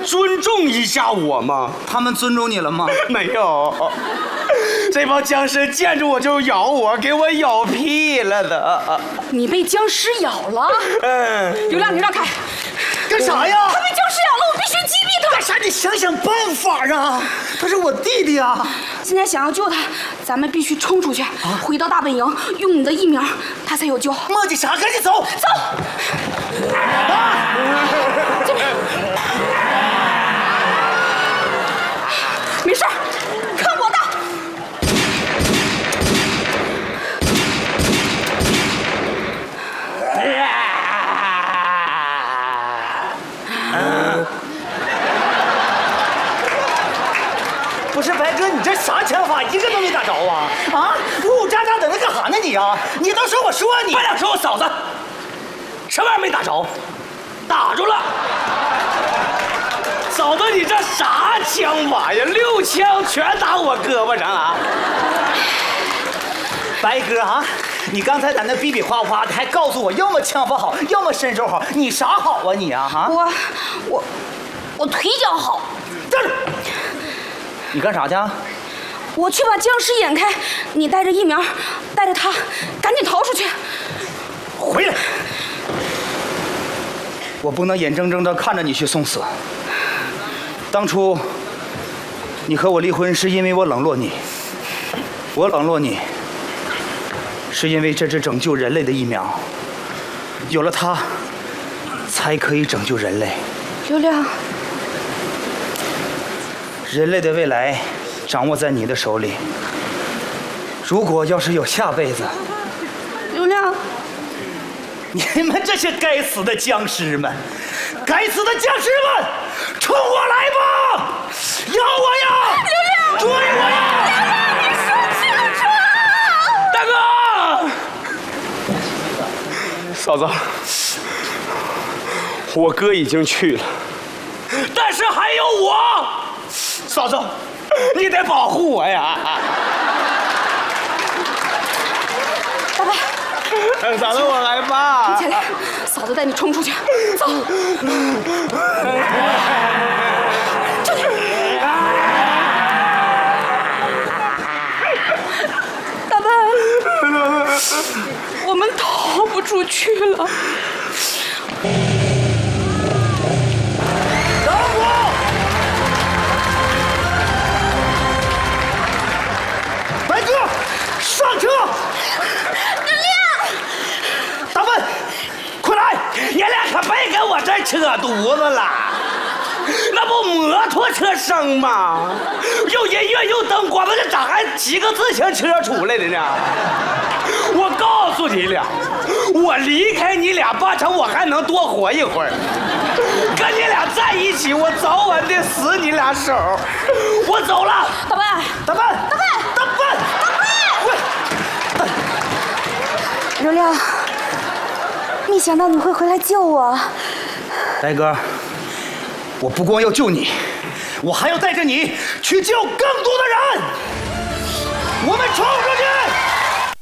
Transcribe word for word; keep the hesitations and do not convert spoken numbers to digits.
尊重一下我吗？ 他们尊重你了吗？ 没有，这帮僵尸见着我就咬我，给我咬屁了的。 你被僵尸咬了？ 嗯， 刘亮，你让开！ 干啥呀？ 他被僵尸咬了，我必须击毙他！ 干啥？你想想办法啊！他是我弟弟啊！ 现在想要救他，咱们必须冲出去，啊、回到大本营，用你的疫苗，他才有救。 磨叽啥？赶紧走！ 走！啊！这边。没事，看我的！ 不是白哥，你这啥枪法，一个都没打着啊！啊，呜呜喳喳在那干啥呢你啊？你倒说我说你， 快点说我嫂子，什么玩意没打着？打住了！嫂子，你这啥枪法呀？六枪全打我胳膊上了。 白哥啊，你刚才在那比比划划的，还告诉我要么枪法好，要么身手好，你啥好啊你啊？哈， 我我我腿脚好。 站住！你干啥去？ 我去把僵尸引开，你带着疫苗，带着他，赶紧逃出去。 回来！我不能眼睁睁地看着你去送死。当初你和我离婚是因为我冷落你，我冷落你是因为这支拯救人类的疫苗，有了它才可以拯救人类。 刘亮， 人类的未来掌握在你的手里。如果要是有下辈子， 刘亮， 你们这些该死的僵尸们，该死的僵尸们，冲我来吧！咬我呀！ 刘亮， 追我呀！ 刘亮，你说清楚！ 大哥，嫂子，我哥已经去了，但是还有我。嫂子，你得保护我呀！ 大白， 嫂子，我来吧。 起来，嫂子带你冲出去，走。这里。大白，我们逃不出去了。 上车！ 刘亮， 大笨，快来！ 你俩可别跟我这儿扯犊子了，那不摩托车声吗？有音乐有灯光，那这咋还骑个自行车出来的呢？我告诉你俩，我离开你俩八成我还能多活一会儿。跟你俩在一起，我早晚得死你俩手。我走了。 大笨， 大笨，大笨，大笨，大笨！ 刘亮，没想到你会回来救我。 白哥，我不光要救你，我还要带着你去救更多的人。我们冲出去！